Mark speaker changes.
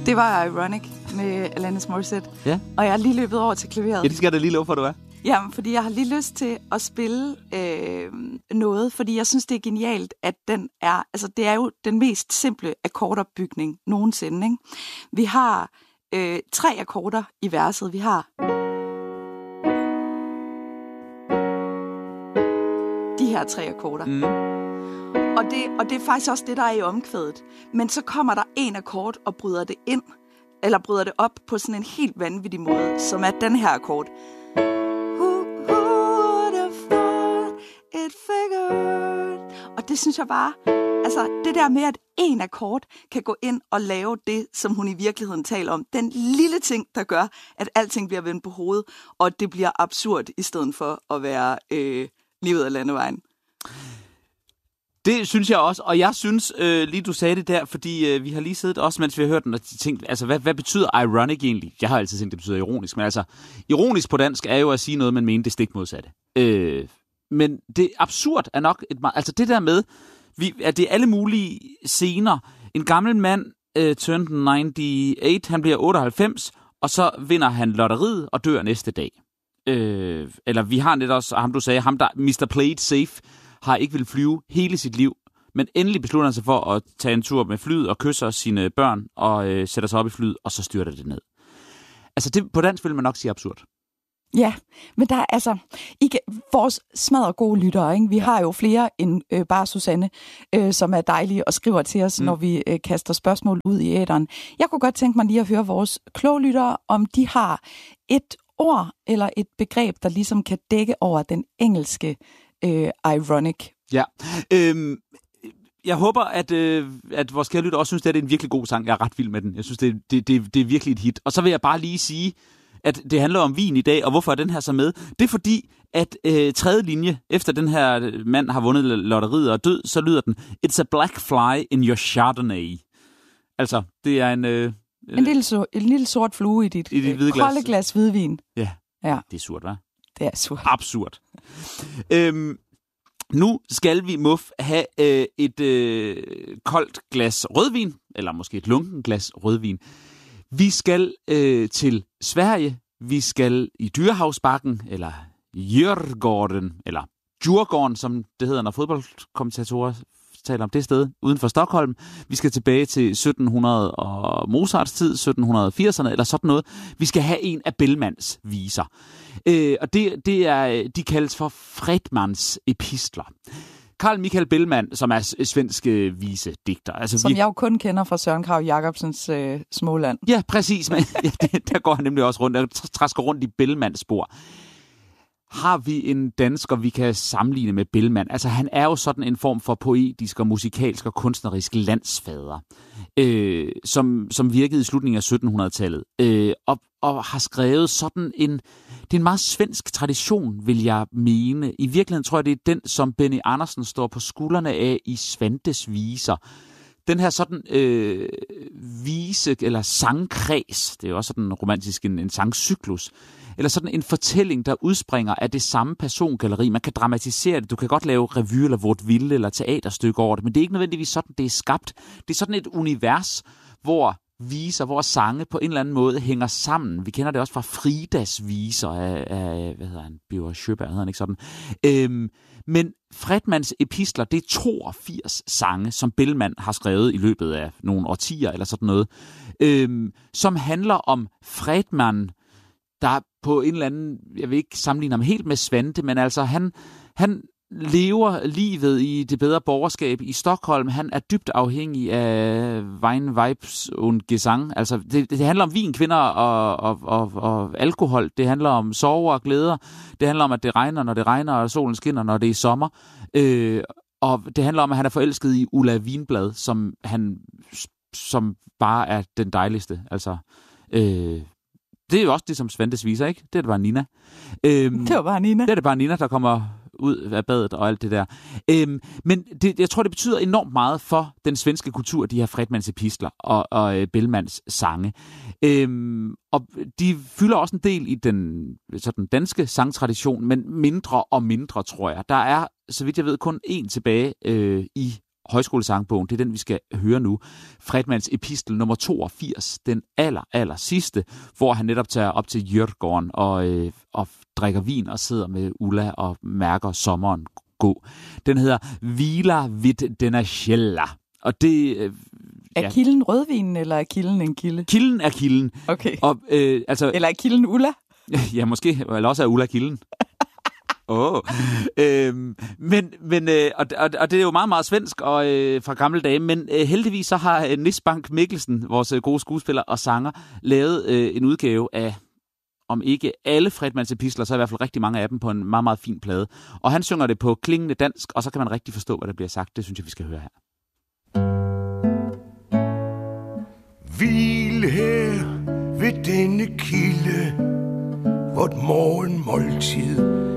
Speaker 1: Det var Ironic med Alanis Morissette.
Speaker 2: Ja.
Speaker 1: Og jeg er lige løbet over til klaveret.
Speaker 2: Ja, det skal jeg da lige love for, du er.
Speaker 1: Jamen, fordi jeg har lige lyst til at spille noget, fordi jeg synes, det er genialt, at den er, altså det er jo den mest simple akkordopbygning nogensinde, ikke? Vi har 3 akkorder i verset. Vi har de her 3 akkorder. Og det er faktisk også det, der er i omkvædet. Men så kommer der en akkord og bryder det ind, eller bryder det op på sådan en helt vanvittig måde, som er den her akkord. It figured. Og det synes jeg bare, altså det der med, at en akkord kan gå ind og lave det, som hun i virkeligheden taler om. Den lille ting, der gør, at alting bliver vendt på hovedet, og det bliver absurd, i stedet for at være livet af landevejen.
Speaker 2: Det synes jeg også, og jeg synes lige du sagde det der, fordi vi har lige siddet også, mens vi har hørt den, og tænkt, altså hvad betyder ironic egentlig? Jeg har altid tænkt, det betyder ironisk, men altså ironisk på dansk er jo at sige noget, man mener det stik modsatte. Men det absurd er nok et meget, altså det der med, at det er alle mulige scener. En gammel mand turned 98, han bliver 98, og så vinder han lotteriet og dør næste dag. Eller vi har net også, ham du sagde, ham der Mr. Play It Safe, har ikke vil flyve hele sit liv, men endelig beslutter han sig for at tage en tur med flyet og kysser sine børn og sætter sig op i flyet, og så styrter det ned. Altså det, på dansk vil man nok sige absurd.
Speaker 1: Ja, men der er altså ikke vores smadre gode lyttere, ikke? Vi har jo flere end bare Susanne, som er dejlige og skriver til os, når vi kaster spørgsmål ud i æteren. Jeg kunne godt tænke mig lige at høre vores kloge lyttere, om de har et ord eller et begreb, der ligesom kan dække over den engelske ironic.
Speaker 2: Ja, jeg håber, at vores kære lytter også synes, at det er en virkelig god sang. Jeg er ret vild med den. Jeg synes, det er virkelig et hit. Og så vil jeg bare lige sige, at det handler om vin i dag, og hvorfor er den her så med? Det er fordi, at tredje linje, efter den her mand har vundet lotteriet og er død, så lyder den, It's a black fly in your Chardonnay. Altså, det er en
Speaker 1: lille sort flue i dit kolde glas hvidvin.
Speaker 2: Ja, det er surt, hva'?
Speaker 1: Det er surt.
Speaker 2: Absurd. Nu skal vi, Muff, have et koldt glas rødvin, eller måske et lunken glas rødvin. Vi skal til Sverige, vi skal i Dyrehavsbakken, eller Djurgården, eller Djurgården, som det hedder, når fodboldkommentatorer taler om det sted, uden for Stockholm. Vi skal tilbage til 1700 og Mozarts tid, 1780'erne, eller sådan noget. Vi skal have en af Bellmans viser. Og de kaldes for Fredmans epistler. Carl Michael Bellman, som er svensk visedigter. Altså,
Speaker 1: som jeg jo kun kender fra Søren Kragh Jacobsens Småland.
Speaker 2: Ja, præcis. Men, der går han nemlig også rundt, og træsker rundt i Bellmans spor. Har vi en dansker, vi kan sammenligne med Bellman? Altså, han er jo sådan en form for poetisk og musikalsk og kunstnerisk landsfader, som virkede i slutningen af 1700-tallet, og har skrevet sådan en... Det er en meget svensk tradition, vil jeg mene. I virkeligheden tror jeg, det er den, som Benny Andersen står på skuldrene af i Svantes viser. Den her sådan vise- eller sangkreds, det er jo også sådan romantisk en sangcyklus, eller sådan en fortælling, der udspringer af det samme persongalleri. Man kan dramatisere det. Du kan godt lave revue eller vaudeville eller teaterstykke over det, men det er ikke nødvendigvis sådan, det er skabt. Det er sådan et univers, hvor viser, hvor sange på en eller anden måde hænger sammen. Vi kender det også fra Fridas viser af hvad hedder han? Bjørn Sjøberg, hedder han ikke sådan. Men Fredmans epistler, det er 82 sange, som Bellman har skrevet i løbet af nogle årtier eller sådan noget, som handler om Fredman, der på en eller anden, jeg vil ikke sammenligne ham helt med Svante, men altså han lever livet i det bedre borgerskab i Stockholm. Han er dybt afhængig af Wein, Vibes und Gesang. Altså, det handler om vin, kvinder og alkohol. Det handler om sorger og glæder. Det handler om, at det regner, når det regner, og solen skinner, når det er sommer. Og det handler om, at han er forelsket i Ulla Vinblad, som bare er den dejligste. Altså, det er jo også det, som Svantes viser, ikke? Det er det bare Nina.
Speaker 1: Det var bare Nina.
Speaker 2: Det er det bare Nina, der kommer ud af badet og alt det der. Men jeg tror, det betyder enormt meget for den svenske kultur, de her Fredmans epistler og Bellmans sange. Og de fylder også en del i den danske sangtradition, men mindre og mindre, tror jeg. Der er, så vidt jeg ved, kun én tilbage i Højskolesangbogen, det er den, vi skal høre nu. Fredmans epistel nummer 82, den aller sidste, hvor han netop tager op til Djurgården og drikker vin og sidder med Ulla og mærker sommeren gå. Den hedder Vila vid denna källa. Og det...
Speaker 1: Er kilden rødvinen, eller er kilden en kilde?
Speaker 2: Kilden er kilden.
Speaker 1: Okay.
Speaker 2: Og,
Speaker 1: eller er kilden Ulla?
Speaker 2: Ja, måske. Eller også er Ulla kilden. Og det er jo meget, meget svensk og fra gamle dage, men heldigvis så har Nis Bank Mikkelsen, vores gode skuespiller og sanger, lavet en udgave af, om ikke alle Fredmans epistler, så i hvert fald rigtig mange af dem på en meget, meget fin plade. Og han synger det på klingende dansk, og så kan man rigtig forstå, hvad der bliver sagt. Det synes jeg, vi skal høre her.
Speaker 3: Hvil her ved denne kilde, vort morgenmåltid